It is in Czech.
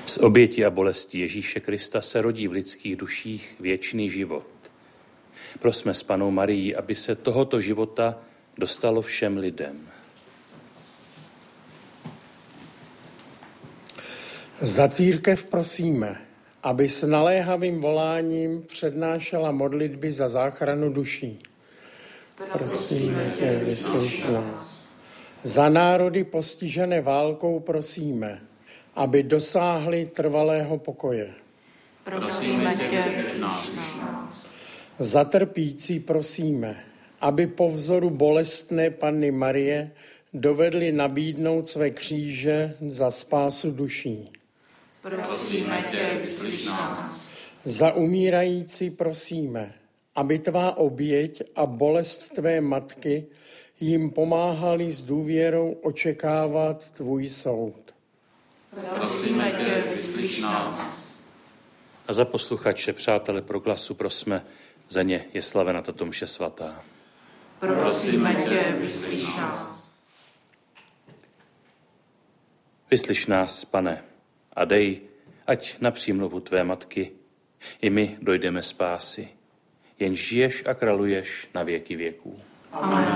Z oběti a bolesti Ježíše Krista se rodí v lidských duších věčný život. Prosme s Pannou Marií, aby se tohoto života dostalo všem lidem. Za církev prosíme, aby s naléhavým voláním přednášela modlitby za záchranu duší. Prosíme tě, vyslyš nás. Za národy postižené válkou prosíme, aby dosáhli trvalého pokoje. Prosíme tě, vyslyš nás. Za trpící prosíme, aby po vzoru bolestné Panny Marie dovedli nabídnout své kříže za spásu duší. Prosíme tě, vyslyš nás. Za umírající prosíme, aby tvá oběť a bolest tvé matky jim pomáhali s důvěrou očekávat tvůj soud. Prosíme tě, vyslyš nás. A za posluchače, přátele Proglasu, prosme, za ně je slavena tato mše svatá. Prosíme tě, vyslyš nás. Vyslyš nás, Pane, a dej, ať na přímluvu tvé matky i my dojdeme spásy, jenž žiješ a králuješ na věky věků. Amen.